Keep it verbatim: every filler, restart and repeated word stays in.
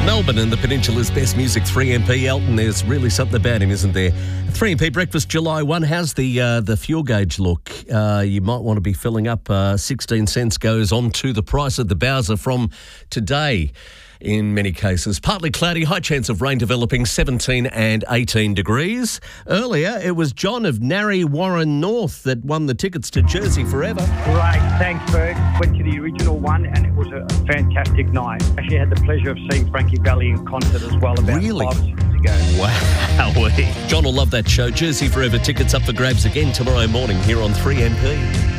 Melbourne and the Peninsula's best music, three M P. Elton, there's really something about him, isn't there? three M P Breakfast, July first. How's the uh, the fuel gauge look? Uh, you might want to be filling up. Uh, sixteen cents goes on to the price of the Bowser from today. In many cases, partly cloudy, high chance of rain developing, seventeen and eighteen degrees. Earlier, it was John of Narre Warren North that won the tickets to Jersey Forever. Great, thanks, Berg. Went to the original one and it was a fantastic night. Actually had the pleasure of seeing Frankie Valli in concert as well about Really? five or six years ago. Wow. John will love that show. Jersey Forever tickets up for grabs again tomorrow morning here on three M P.